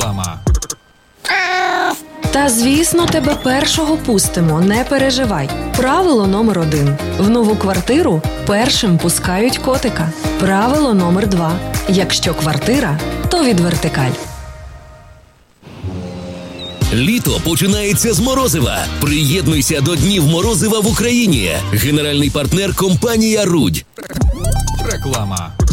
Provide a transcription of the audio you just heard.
Реклама. Та, звісно, тебе першого пустимо, не переживай. Правило номер 1. В нову квартиру першим пускають котика. Правило номер 2. Якщо квартира, то від Вертикаль. Літо починається з морозива. Приєднуйся до Днів морозива в Україні. Генеральний партнер – компанія «Рудь». Реклама.